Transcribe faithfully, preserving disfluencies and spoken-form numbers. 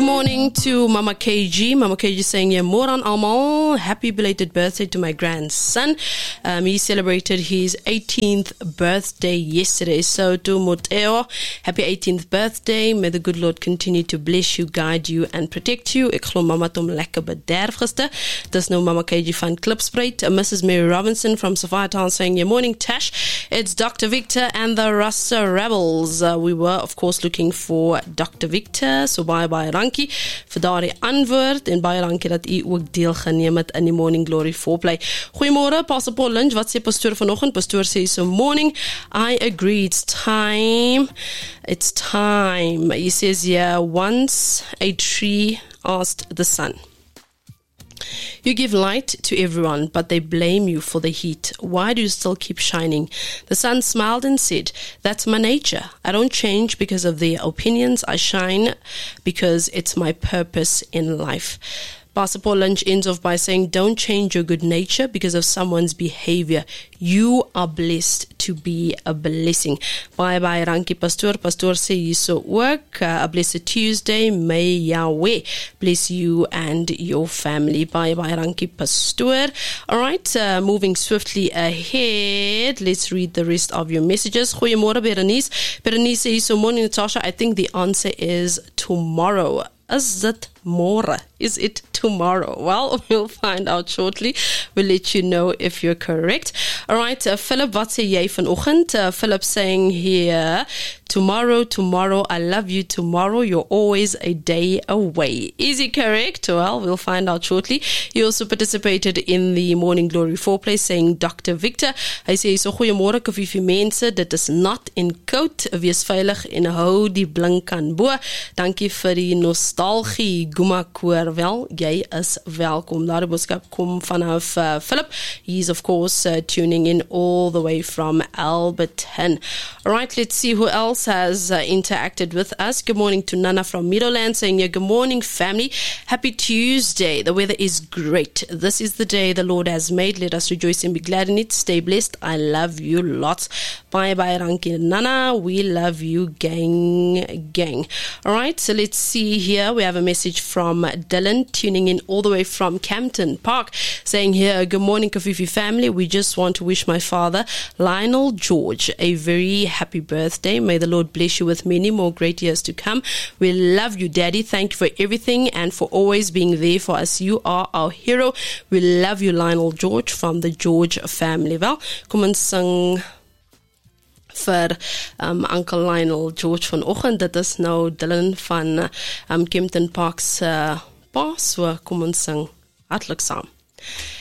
morning to Mama K G. Mama K G saying, yeah, Moran Almal, happy belated birthday to my grandson. Um, he celebrated his eighteenth birthday yesterday. So to Moteo, happy eighteenth birthday. May the good Lord continue to bless you, guide you and protect you. Ek glo mama het hom lekker bederf gister. Dis nou Mama K G van Klipspruit. Uh, Missus Mary Robinson from Sophia Town saying, yeah, morning Tash. It's Doctor Victor and the Rasta Rebels. Uh, we were of course looking for Doctor Victor. So bye bye dankie vir daardie antwoord en baie dankie dat u ook deelgeneem het in die Morning Glory foreplay. Goeiemôre, Pastor Paul Lynch, wat sê pastoor vanoggend? Pastoor sê so morning, I agree, it's time, it's time. He says, yeah, once a tree asked the sun, you give light to everyone, but they blame you for the heat. Why do you still keep shining? The sun smiled and said, that's my nature. I don't change because of their opinions. I shine because it's my purpose in life. Pastor Paul Lynch ends off by saying, don't change your good nature because of someone's behavior. You are blessed to be a blessing. Bye bye, Ranki Pastor. Pastor say you so work. Uh, a blessed Tuesday. May Yahweh bless you and your family. Bye bye, Ranki Pastor. All right, uh, moving swiftly ahead. Let's read the rest of your messages. Goeiemôre, Berenice. Berenice say so morning, Natasha. I think the answer is tomorrow. Is it more? Is it tomorrow? Well, we'll find out shortly. We'll let you know if you're correct. All right, uh, Philip, wat sê jy vanoggend? Uh, Philip saying here, tomorrow, tomorrow, I love you tomorrow. You're always a day away. Is he correct? Well, we'll find out shortly. He also participated in the Morning Glory foreplay saying Doctor Victor. Hy sê so goeiemôre Koffie mense. Dit is not in coat. Wees veilig en hou die blink aan bo. Dankie vir die nostalgie. Guma koor, wel, jy is welkom. Daardie boodskap kom vanaf uh, Philip. He's of course uh, tuning in all the way from Alberton. All right, let's see who else has uh, interacted with us. Good morning to Nana from Meadowland saying, yeah, good morning family. Happy Tuesday. The weather is great. This is the day the Lord has made. Let us rejoice and be glad in it. Stay blessed. I love you lots. Bye bye Ranki Nana. We love you gang gang. All right, so let's see here. We have a message from Dylan tuning in all the way from Campton Park saying here, good morning Kafifi family. We just want to wish my father Lionel George a very happy birthday. May the Lord bless you with many more great years to come. We love you daddy. Thank you for everything and for always being there for us. You are our hero. We love you Lionel George from the George family. Wel, kom ons sing vir um, Uncle Lionel George vanoggend. Dit is nou Dylan van um, Kempton Park's uh, pa, so kom ons sing hartlik saam.